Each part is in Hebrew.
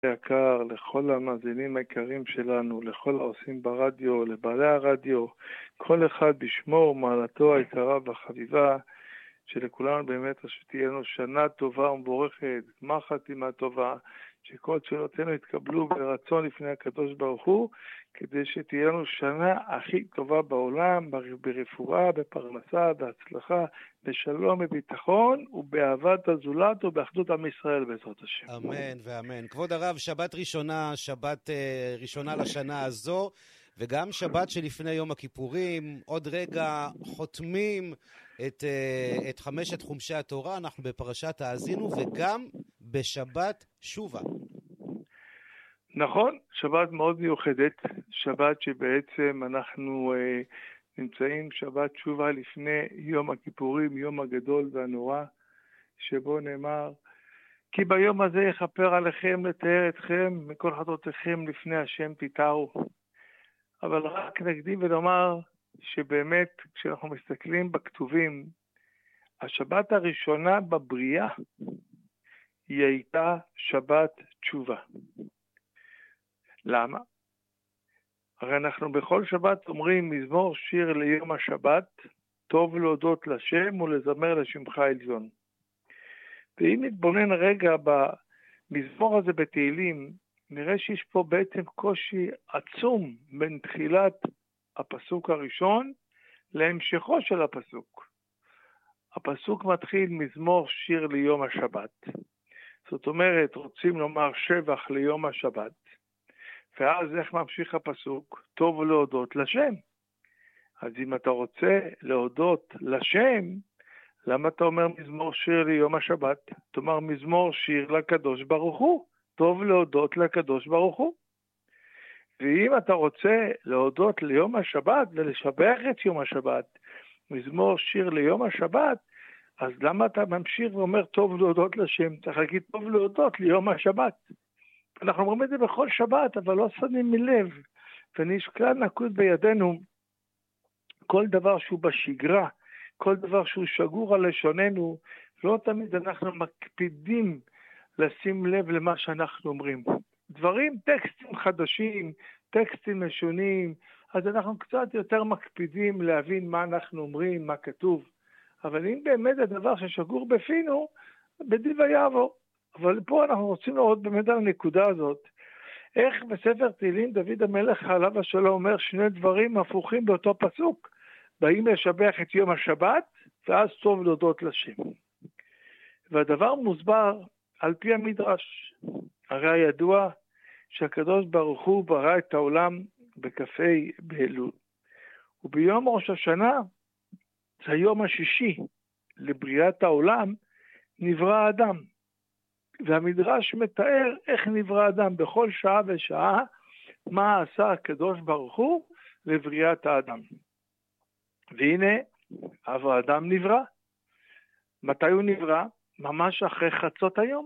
יקר, לכל המאזינים היקרים שלנו, לכל העושים ברדיו, לבעלי הרדיו, כל אחד בשמו ומעלתו היקרה והחביבה, שלכולנו באמת שתהיה לנו שנה טובה ומבורכת, גמר חתימה טובה, שכל תפילותינו יתקבלו ברצון לפני הקדוש ברוך הוא, כדי שתהיה לנו שנה הכי טובה בעולם, ברפואה, בפרנסה, בהצלחה, בשלום, בביטחון ובאהבת הזולת ובאחדות עם ישראל בעזרת השם. אמן ואמן. כבוד הרב, שבת ראשונה, שבת ראשונה לשנה הזו, וגם שבת שלפני יום הכיפורים, עוד רגע חותמים את חמשת חומשי התורה, אנחנו בפרשת האזינו, וגם בשבת שובה. נכון, שבת מאוד מיוחדת, שבת שבעצם אנחנו נמצאים שבת שובה לפני יום הכיפורים, יום הגדול והנורא, שבו נאמר, כי ביום הזה יכפר עליכם לתאר אתכם, מכל חטאותיכם לפני השם תתארו. אבל רק נקדים ונאמר שבאמת כשאנחנו מסתכלים בכתובים, השבת הראשונה בבריאה היא הייתה שבת תשובה. למה? הרי אנחנו בכל שבת אומרים מזמור שיר ליום השבת, טוב להודות לשם ולזמר לשמך עליון. ואם נתבונן רגע במזמור הזה בתהילים, נראה שיש פה בעצם קושי עצום בין תחילת הפסוק הראשון להמשכו של הפסוק. הפסוק מתחיל מזמור שיר ליום השבת. זאת אומרת, רוצים לומר שבח ליום השבת. ואז איך ממשיך הפסוק? טוב להודות לשם. אז אם אתה רוצה להודות לשם, למה אתה אומר מזמור שיר ליום השבת? תאמר מזמור שיר לקדוש ברוך הוא. טוב להודות לקדוש ברוך הוא. ואם אתה רוצה להודות ליום השבת ולשבח את יום השבת, מזמור שיר ליום השבת, אז למה אתה ממשיך ואומר טוב להודות לשם? צריך להגיד טוב להודות ליום השבת. אנחנו אומרים את זה בכל שבת, אבל לא שמים מלב. ונשקל נקוד בידינו כל דבר שהוא בשגרה, כל דבר שהוא שגור על לשוננו, לא תמיד אנחנו מקפידים לשים לב למה שאנחנו אומרים. דברים, טקסטים חדשים, טקסטים משונים, אז אנחנו קצת יותר מקפידים להבין מה אנחנו אומרים, מה כתוב. אבל אם באמת הדבר ששגור בפינו, בדיב יעבור. אבל פה אנחנו רוצים לראות באמת על הנקודה הזאת. איך בספר תהילים דוד המלך עליו השלום אומר שני דברים הפוכים באותו פסוק. באים לשבח את יום השבת, ואז טוב להודות לשם. והדבר מוסבר על פי המדרש. הרי הידוע שהקדוש ברוך הוא ברא את העולם בכ"ה באלול. וביום ראש השנה, זה היום השישי לבריאת העולם, נברא האדם. והמדרש מתאר איך נברא האדם בכל שעה ושעה, מה עשה הקדוש ברוך הוא לבריאת האדם. והנה, האדם נברא. מתי הוא נברא? ממש אחרי חצות היום.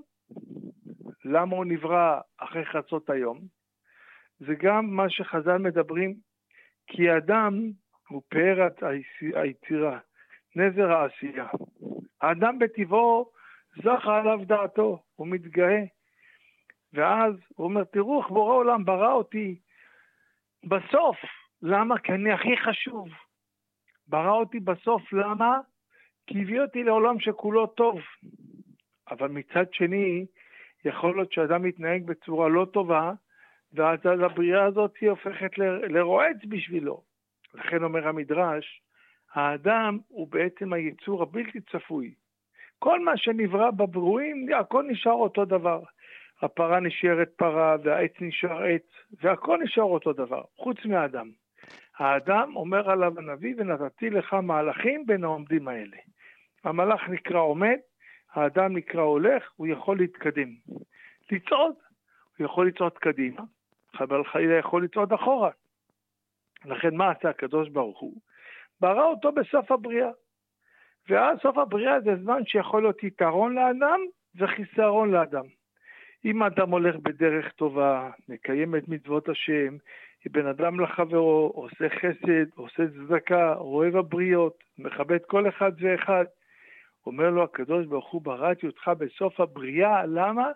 למה הוא נברא אחרי חצות היום? זה גם מה שחז"ל מדברים, כי האדם הוא פאר היצירה, נזר העשייה. האדם בטבעו זכה עליו דעתו, הוא מתגאה. ואז הוא אומר, תראו איך בורא עולם ברא אותי בסוף. למה? כי אני הכי חשוב. ברא אותי בסוף, למה? כי הביא אותי לעולם שכולו טוב. אבל מצד שני, יכול להיות שאדם מתנהג בצורה לא טובה, ואז הבריאה הזאת היא הופכת לרועץ בשבילו. לכן אומר המדרש, האדם הוא בעצם היצור הבלתי צפוי. כל מה שנברא בברואים, הכל נשאר אותו דבר. הפרה נשארת פרה, והעץ נשאר עץ, והכל נשאר אותו דבר, חוץ מהאדם. האדם אומר עליו הנביא, ונתתי לך מהלכים בין העומדים האלה. המלאך נקרא עומד, האדם נקרא הולך, הוא יכול להתקדם. לצעוד, הוא יכול לצעוד קדימה, אבל חלילה יכול לצעוד אחורה. לכן מה עשה הקדוש ברוך הוא? ברא אותו בסוף הבריאה. ואז סוף הבריאה זה זמן שיכול להיות יתרון לאדם וחיסרון לאדם. אם אדם הולך בדרך טובה, מקיים את מצוות השם, בן אדם לחברו, עושה חסד, עושה צדקה, אוהב הבריות, מכבד כל אחד ואחד, אומר לו הקדוש ברוך הוא בראתי אותך בסוף הבריאה, למה?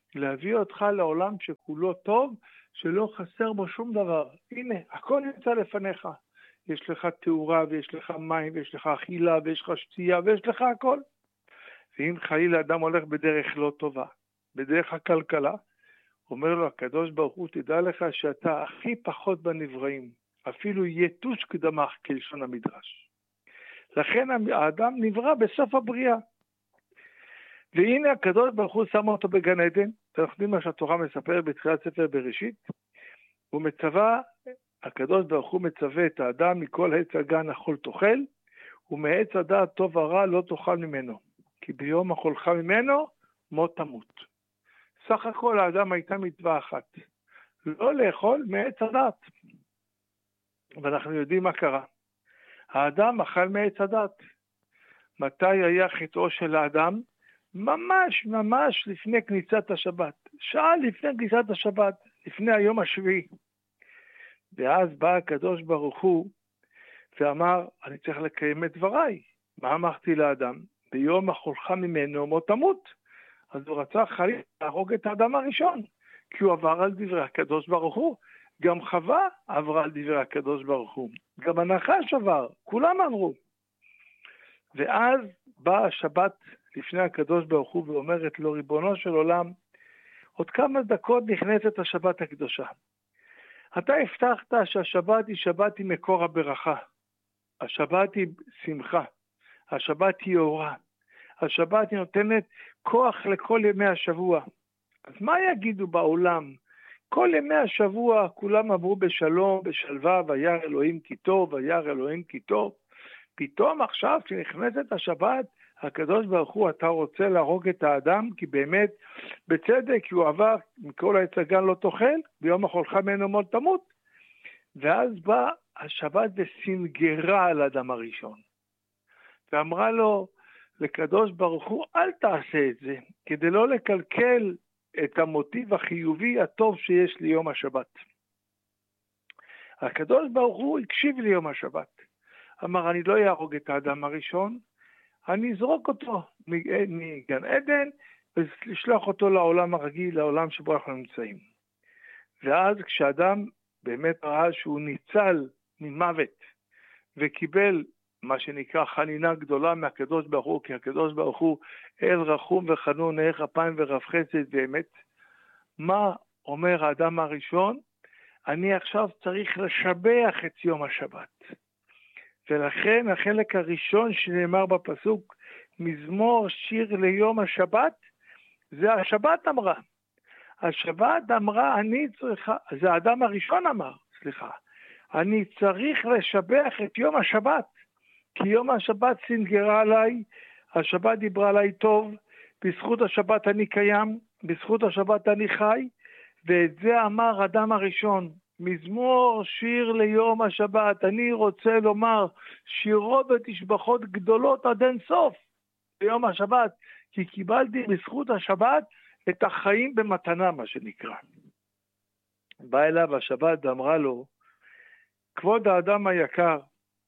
להביא אותך לעולם שכולו טוב, שלא חסר בו שום דבר. הנה, הכל נמצא לפניך. יש לך תאורה, ויש לך מים, ויש לך אכילה, ויש לך שתייה, ויש לך הכל. ואם חלילה אדם הולך בדרך לא טובה, בדרך הכלכלה, אומר לו הקדוש ברוך הוא, תדע לך שאתה הכי פחות בנבראים, אפילו יתוש קדמך כלשון המדרש. לכן האדם נברא בסוף הבריאה. והנה הקדוש ברוך הוא שם אותו בגן עדן, אנחנו יודעים מה שהתורה מספרת בתחילת ספר בראשית, הקדוש ברוך הוא מצווה את האדם מכל עץ הגן אכול תאכל, ומעץ הדעת טוב ורע לא תאכל ממנו, כי ביום אכולך ממנו מות תמות. סך הכל האדם הייתה מצווה אחת, לא לאכול מעץ הדעת. ואנחנו יודעים מה קרה. האדם אכל מעץ הדעת. מתי היה חטאו של האדם? ממש לפני כניסת השבת. שעה לפני כניסת השבת, לפני היום השביעי. ואז בא הקדוש ברוך הוא ואמר, אני צריך לקיים את דבריי. מה אמרתי לאדם? ביום אכולך ממנו מות תמות. אז הוא רצה חלילה להרוג את האדם הראשון, כי הוא עבר על דברי הקדוש ברוך הוא. גם חווה עברה על דברי הקדוש ברוך הוא. גם הנחש עבר, כולם אמרו. ואז באה השבת לפני הקדוש ברוך הוא ואומרת לו, ריבונו של עולם, עוד כמה דקות נכנסת השבת הקדושה. אתה הבטחת שהשבת היא שבת עם מקור הברכה. השבת היא שמחה. השבת היא אורה. השבת היא נותנת כוח לכל ימי השבוע. אז מה יגידו בעולם? כל ימי השבוע כולם עברו בשלום, בשלווה, וירא אלוהים כי טוב, וירא אלוהים כי טוב. פתאום עכשיו כשנכנסת השבת, הקדוש ברוך הוא, אתה רוצה להרוג את האדם, כי באמת בצדק הוא עבר מכל העץ הגן לא תאכל, ביום אכולך ממנו מות תמות. ואז בא השבת וסנגרה על האדם הראשון. ואמרה לו, לקדוש ברוך הוא, אל תעשה את זה, כדי לא לקלקל את המוטיב החיובי הטוב שיש ליום השבת. הקדוש ברוך הוא הקשיב ליום השבת. אמר, אני לא יהרוג את האדם הראשון, אני אזרוק אותו מגן עדן, ולשלוח אותו לעולם הרגיל, לעולם שבו אנחנו נמצאים. ואז כשאדם באמת ראה שהוא ניצל ממוות, וקיבל מה שנקרא חנינה גדולה מהקדוש ברוך הוא, כי הקדוש ברוך הוא אל רחום וחנון, נאה אפיים ורב חסד ואמת. מה אומר האדם הראשון? אני עכשיו צריך לשבח את יום השבת. ולכן החלק הראשון שנאמר בפסוק, מזמור שיר ליום השבת, זה השבת אמרה. השבת אמרה, אני צריכה, זה האדם הראשון אמר, אני צריך לשבח את יום השבת, כי יום השבת סנגרה עליי, השבת דיברה עליי טוב, בזכות השבת אני קיים, בזכות השבת אני חי, ואת זה אמר האדם הראשון. מזמור שיר ליום השבת, אני רוצה לומר שירו ותשבחות גדולות עד אין סוף ביום השבת, כי קיבלתי בזכות השבת את החיים במתנה, מה שנקרא. בא אליו השבת ואמרה לו, כבוד האדם היקר,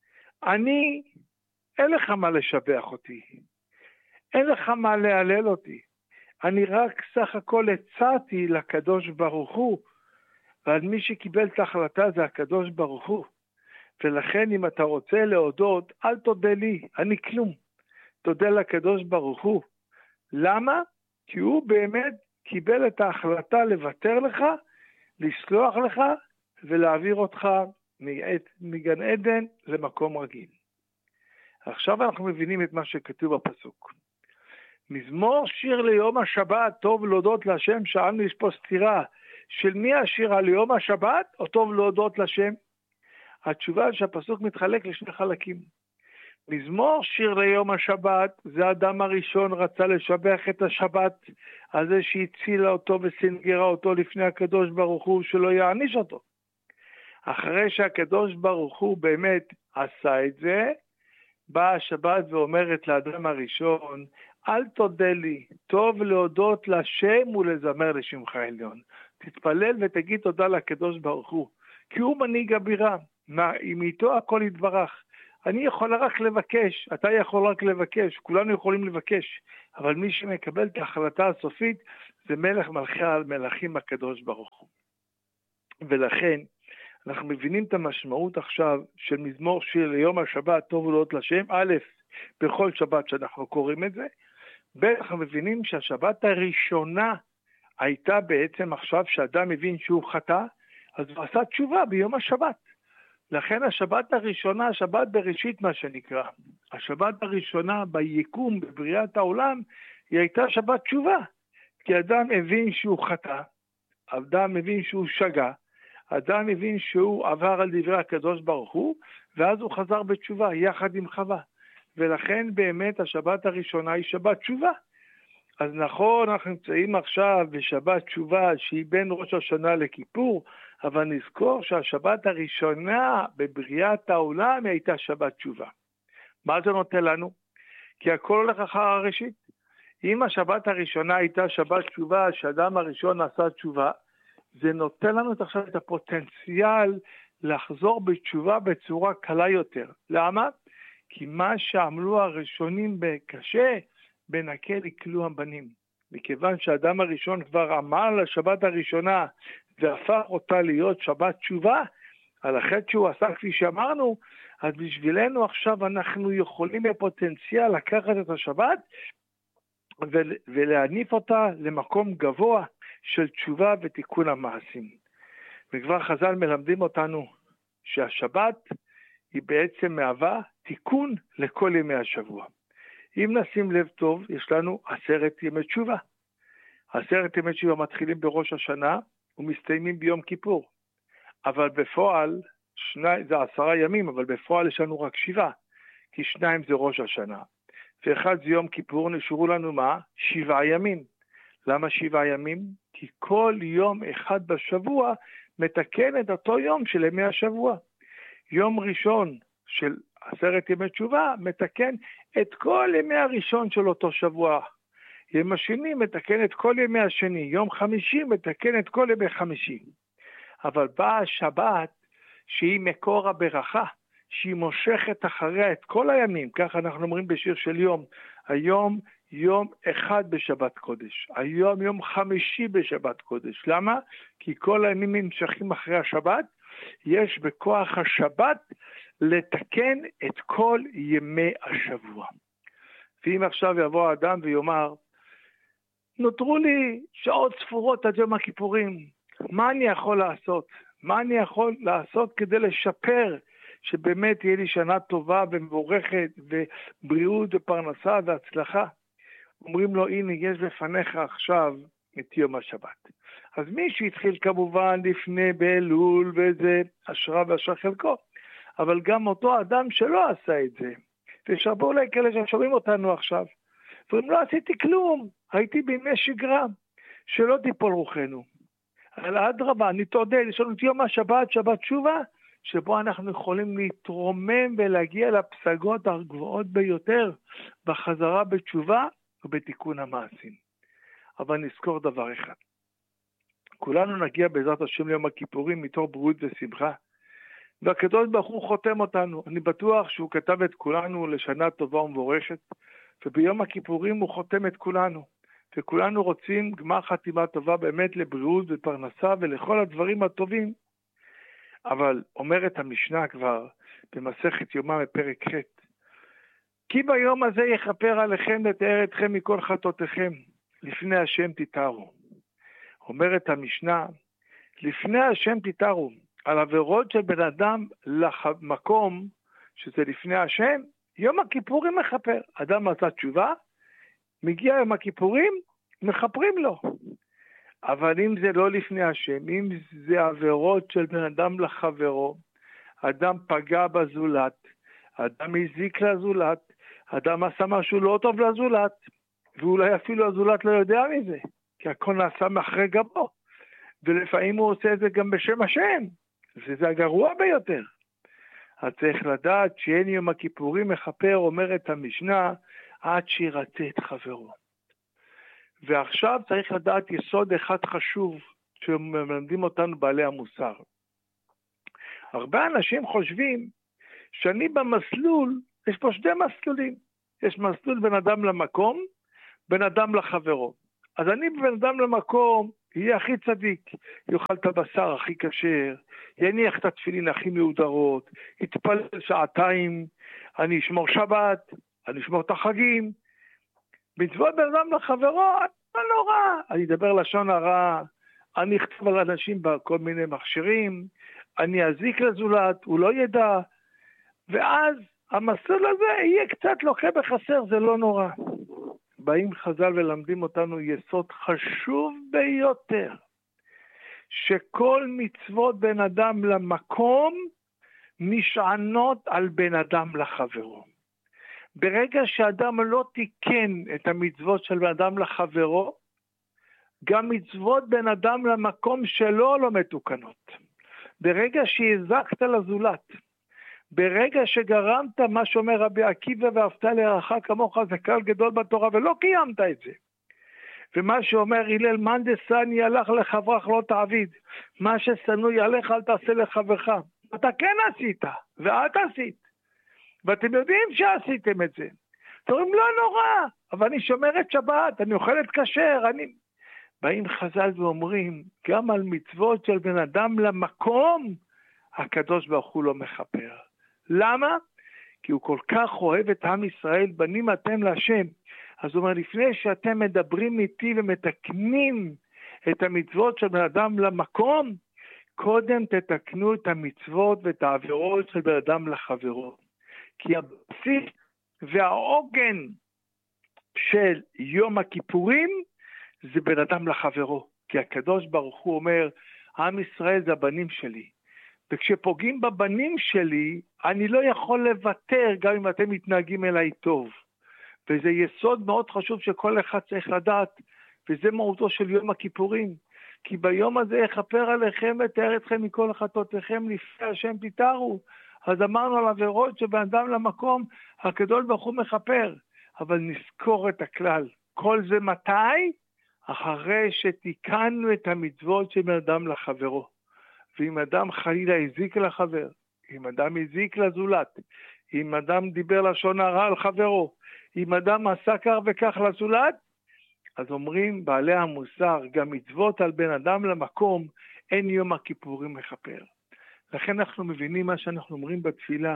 אין לך מה לשבח אותי, אין לך מה להלל אותי, אני רק סך הכל הצעתי לקדוש ברוך הוא, ועד מי שקיבל את ההחלטה זה הקדוש ברוך הוא. ולכן אם אתה רוצה להודות, אל תודה לי, אני כלום. תודה לקדוש ברוך הוא. למה? כי הוא באמת קיבל את ההחלטה לוותר לך, לסלוח לך ולהעביר אותך מגן עדן למקום רגיל. עכשיו אנחנו מבינים את מה שכתוב בפסוק. מזמור שיר ליום השבת, טוב להודות להשם, שאלנו יש פה סתירה. של מי השיר על יום השבת, או טוב להודות לשם? התשובה שהפסוק מתחלק לשני חלקים. מזמור שיר ליום השבת, זה האדם הראשון רצה לשבח את השבת, על זה שהצילה אותו וסנגרה אותו לפני הקדוש ברוך הוא, שלא יעניש אותו. אחרי שהקדוש ברוך הוא באמת עשה את זה, באה השבת ואומרת לאדם הראשון, אל תודה לי, טוב להודות לשם ולזמר לשמך עליון. תתפלל ותגיד תודה לקדוש ברוך הוא, כי הוא מנהיג הבירה, אם איתו הכל יתברך. אני יכול רק לבקש, אתה יכול רק לבקש, כולנו יכולים לבקש, אבל מי שמקבל את ההחלטה הסופית זה מלך מלכי המלכים הקדוש ברוך הוא. ולכן אנחנו מבינים את המשמעות עכשיו של מזמור שיר ליום השבת טוב ולהודות לשם, א', בכל שבת שאנחנו קוראים את זה, ב', אנחנו מבינים שהשבת הראשונה הייתה בעצם עכשיו שאדם מבין שהוא חטא, אז הוא עשה תשובה ביום השבת. לכן השבת הראשונה, השבת בראשית מה שנקרא, השבת הראשונה ביקום, בבריאת העולם, היא הייתה שבת תשובה. כי אדם מבין שהוא חטא, אדם מבין שהוא שגה, אדם מבין שהוא עבר על דברי הקדוש ברוך הוא, ואז הוא חזר בתשובה יחד עם חווה. ולכן באמת השבת הראשונה היא שבת תשובה. אז נכון, אנחנו נמצאים עכשיו בשבת תשובה שהיא בין ראש השנה לכיפור, אבל נזכור שהשבת הראשונה בבריאת העולם הייתה שבת תשובה. מה זה נותן לנו? כי הכל הולך אחר הראשית. אם השבת הראשונה הייתה שבת תשובה, שאדם הראשון עשה תשובה, זה נותן לנו עכשיו את הפוטנציאל לחזור בתשובה בצורה קלה יותר. למה? כי מה שעמלו הראשונים בקשה, בנקל יקלו הבנים. מכיוון שהאדם הראשון כבר עמל לשבת הראשונה, והפך אותה להיות שבת תשובה, על החטא שהוא עשה כפי שאמרנו, אז בשבילנו עכשיו אנחנו יכולים בפוטנציאל לקחת את השבת, ולהניף אותה למקום גבוה של תשובה ותיקון המעשים. וכבר חז"ל מלמדים אותנו שהשבת היא בעצם מהווה תיקון לכל ימי השבוע. אם נשים לב טוב, יש לנו 10 ימי תשובה. 10 ימי תשובה מתחילים בראש השנה ומסתיימים ביום כיפור. אבל בפועל, זה 10 ימים, אבל בפועל יש לנו רק 7, כי 2 זה ראש השנה. ואחד זה יום כיפור, נשארו לנו מה? 7 ימים. למה 7 ימים? כי כל יום אחד בשבוע מתקן את אותו יום של ימי השבוע. יום ראשון של 10 ימי תשובה מתקן את כל ימי הראשון של אותו שבוע. יום השני מתקן את כל ימי השני. יום חמישי מתקן את כל ימי חמישי. אבל באה השבת שהיא מקור הברכה, שהיא מושכת אחריה את כל הימים, כך אנחנו אומרים בשיר של יום, היום יום אחד בשבת קודש, היום יום חמישי בשבת קודש. למה? כי כל הימים נמשכים אחרי השבת, יש בכוח השבת לתקן את כל ימי השבוע. ואם עכשיו יבוא האדם ויאמר, נותרו לי שעות ספורות עד יום הכיפורים, מה אני יכול לעשות? מה אני יכול לעשות כדי לשפר שבאמת תהיה לי שנה טובה ומבורכת ובריאות ופרנסה והצלחה? אומרים לו, הנה יש בפניך עכשיו את יום השבת. אז מי שהתחיל כמובן לפני באלול וזה אשרה ואשרה חלקו, אבל גם אותו אדם שלא עשה את זה, ויש הרבה אולי כאלה ששומעים אותנו עכשיו, ואם לא עשיתי כלום, הייתי בימי שגרה, שלא תיפול רוחנו. אלא אדרבה, נתעודד, יש לנו את יום השבת, שבת תשובה, שבו אנחנו יכולים להתרומם ולהגיע לפסגות הגבוהות ביותר, בחזרה בתשובה ובתיקון המעשים. אבל נזכור דבר אחד, כולנו נגיע בעזרת השם ליום הכיפורים מתוך בריאות ושמחה, והקדוש ברוך הוא חותם אותנו. אני בטוח שהוא כתב את כולנו לשנה טובה ומבורכת, וביום הכיפורים הוא חותם את כולנו, וכולנו רוצים גמר חתימה טובה באמת לבריאות ופרנסה ולכל הדברים הטובים. אבל אומרת המשנה כבר במסכת יומא בפרק ח', כי ביום הזה יכפר עליכם לתאר אתכם מכל חטאותיכם, לפני השם תתארו. אומרת המשנה, לפני השם תתארו, על עבירות של בן אדם למקום שזה לפני השם, יום הכיפורים מכפר. אדם עשה תשובה, מגיע יום הכיפורים, מכפרים לו. אבל אם זה לא לפני השם, אם זה עבירות של בן אדם לחברו, אדם פגע בזולת, אדם הזיק לזולת, אדם עשה משהו לא טוב לזולת, ואולי אפילו הזולת לא יודע מזה, כי הכל נעשה מאחרי גבו, ולפעמים הוא עושה את זה גם בשם השם, וזה הגרוע ביותר. אז צריך לדעת שאין יום הכיפורים מכפר, אומרת המשנה, עד שירצה את חברו. ועכשיו צריך לדעת יסוד אחד חשוב, שמלמדים אותנו בעלי המוסר. הרבה אנשים חושבים, שאני במסלול, יש פה 2 מסלולים. יש מסלול בין אדם למקום, בין אדם לחברו. אז אני בן אדם למקום, יהיה הכי צדיק, יאכל את הבשר הכי כשר, יניח את התפילין הכי מהודרות, יתפלל שעתיים, אני אשמור שבת, אני אשמור את החגים, מצוות בן אדם לחברו, לא נורא, אני אדבר לשון הרע, אני אכתוב על אנשים בכל מיני מכשירים, אני אזיק לזולת, הוא לא ידע, ואז המסלול הזה יהיה קצת לוקה בחסר, זה לא נורא. באים חז"ל ולמדים אותנו יסוד חשוב ביותר, שכל מצוות בן אדם למקום נשענות על בן אדם לחברו. ברגע שאדם לא תיקן את המצוות של בן אדם לחברו, גם מצוות בן אדם למקום שלו לא מתוקנות. ברגע שהזקת לזולת, ברגע שגרמת מה שאומר רבי עקיבא ואהבת לרעך כמוך, זה כלל גדול בתורה, ולא קיימת את זה. ומה שאומר הלל מאן דשניא עליך לחברך לא תעביד, מה ששנוא עליך אל תעשה לחברך. אתה כן עשית, ואת עשית, ואתם יודעים שעשיתם את זה. אתם אומרים לא נורא, אבל אני שומר את שבת, אני אוכל את כשר, באים חז"ל ואומרים, גם על מצוות של בן אדם למקום, הקדוש ברוך הוא לא מכפר. למה? כי הוא כל כך אוהב את עם ישראל, בנים אתם להשם. אז הוא אומר, לפני שאתם מדברים איתי ומתקנים את המצוות של בן אדם למקום, קודם תתקנו את המצוות ואת העבירות של בן אדם לחברו. כי הבסיס והעוגן של יום הכיפורים, זה בן אדם לחברו. כי הקדוש ברוך הוא אומר, עם ישראל זה הבנים שלי. וכשפוגעים בבנים שלי, אני לא יכול לוותר גם אם אתם מתנהגים אליי טוב. וזה יסוד מאוד חשוב שכל אחד צריך לדעת, וזה מהותו של יום הכיפורים. כי ביום הזה יכפר עליכם ותאר אתכם מכל חטאותיכם לפני השם תתארו. אז אמרנו על עבירות שבן אדם למקום, הקדוש ברוך הוא מכפר. אבל נזכור את הכלל. כל זה מתי? אחרי שתיקנו את המצוות של בן אדם לחברו. ואם אדם חלילה הזיק לחבר, אם אדם הזיק לזולת, אם אדם דיבר לשון הרע על חברו, אם אדם עשה כך וכך לזולת, אז אומרים בעלי המוסר, גם מצוות על בן אדם למקום, אין יום הכיפורים מכפר. לכן אנחנו מבינים מה שאנחנו אומרים בתפילה,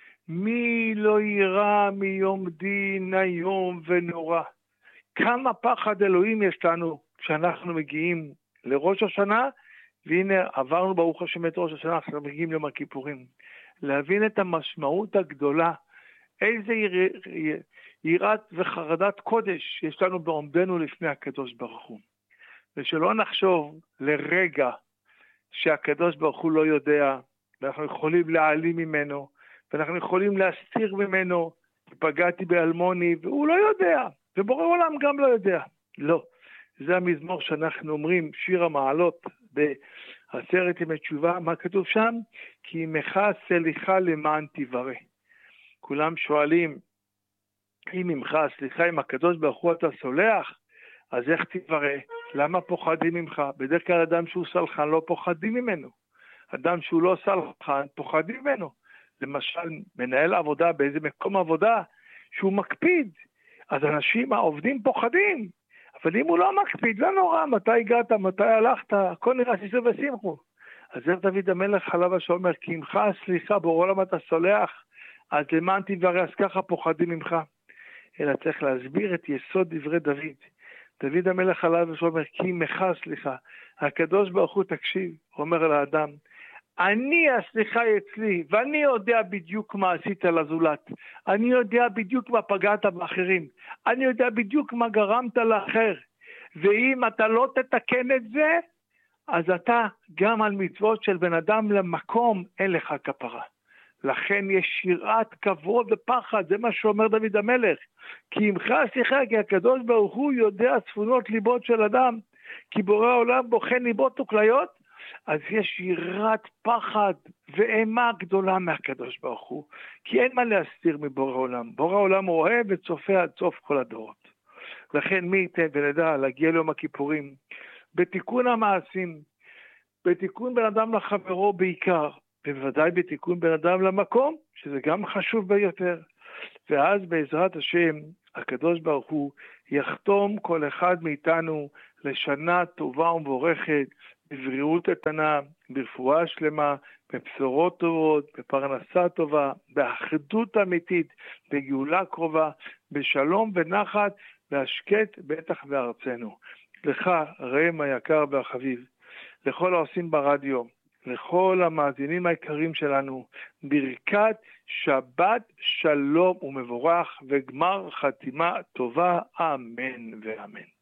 מי לא יירא מיום דין היום ונורא. כמה פחד אלוהים יש לנו כשאנחנו מגיעים לראש השנה, והנה עברנו ברוך השם את ראש השנה, עכשיו מגיעים ליום הכיפורים. להבין את המשמעות הגדולה, איזה יראת וחרדת קודש יש לנו בעומדנו לפני הקדוש ברוך הוא. ושלא נחשוב לרגע שהקדוש ברוך הוא לא יודע, ואנחנו יכולים להעלים ממנו, ואנחנו יכולים להסתיר ממנו, פגעתי באלמוני, והוא לא יודע, ובורא עולם גם לא יודע. לא, זה המזמור שאנחנו אומרים, שיר המעלות, בעשרת ימי תשובה, מה כתוב שם? כי עמך סליחה למען תברא. כולם שואלים, אם עמך סליחה, אם הקדוש ברוך הוא אתה סולח, אז איך תברא? למה פוחדים ממך? בדרך כלל אדם שהוא סלחן לא פוחדים ממנו. אדם שהוא לא סלחן פוחדים ממנו. למשל, מנהל עבודה באיזה מקום עבודה שהוא מקפיד, אז אנשים העובדים פוחדים. אבל אם הוא לא מקפיד, לא נורא, מתי הגעת, מתי הלכת, הכל נראה שישו ושמחו. אז איך דוד המלך עליו שאומר, כי עמך סליחה, בורא עולם אתה סולח, אז למען תברא, אז ככה פוחדים ממך. אלא צריך להסביר את יסוד דברי דוד. דוד המלך עליו שאומר, כי עמך סליחה, הקדוש ברוך הוא תקשיב, אומר לאדם, אני הסליחה אצלי, ואני יודע בדיוק מה עשית לזולת. אני יודע בדיוק מה פגעת באחרים. אני יודע בדיוק מה גרמת לאחר. ואם אתה לא תתקן את זה, אז אתה גם על מצוות של בן אדם למקום אין לך כפרה. לכן יש יראת כבוד ופחד, זה מה שאומר דוד המלך. כי עמך סליחה, כי הקדוש ברוך הוא יודע צפונות ליבות של אדם. כי בורא העולם בוחן ליבות וכליות, אז יש יראת פחד ואימה גדולה מהקדוש ברוך הוא, כי אין מה להסתיר מבורא העולם. בורא העולם אוהב וצופה עד סוף כל הדורות. לכן מי ייתן ונדע להגיע ליום הכיפורים, בתיקון המעשים, בתיקון בן אדם לחברו בעיקר, ובוודאי בתיקון בן אדם למקום, שזה גם חשוב ביותר. ואז בעזרת השם הקדוש ברוך הוא יחתום כל אחד מאיתנו לשנה טובה ומבורכת, בבריאות איתנה, ברפואה שלמה, בבשורות טובות, בפרנסה טובה, באחדות אמיתית, בגאולה קרובה, בשלום ונחת, בהשקט בטח בארצנו. לך, ראם היקר והחביב, לכל העושים ברדיו, לכל המאזינים העיקרים שלנו, ברכת שבת שלום ומבורך וגמר חתימה טובה, אמן ואמן.